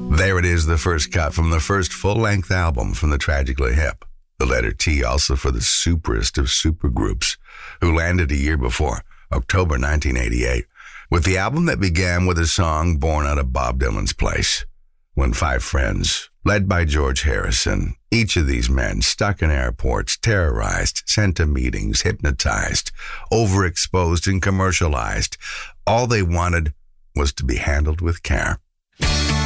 There it is, the first cut from the first full-length album from the Tragically Hip. The letter T also for the superest of supergroups, who landed a year before, October 1988, with the album that began with a song born out of Bob Dylan's Place. When five friends, led by George Harrison, each of these men stuck in airports, terrorized, sent to meetings, hypnotized, overexposed and commercialized, all they wanted was to be handled with care.